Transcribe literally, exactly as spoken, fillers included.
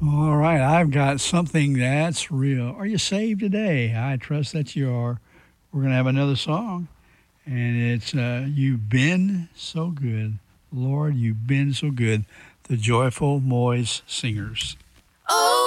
All right, I've got something that's real. Are you saved today? I trust that you are. We're going to have another song, and it's uh, You've Been So Good. Lord, you've been so good. The Joyful Moise Singers.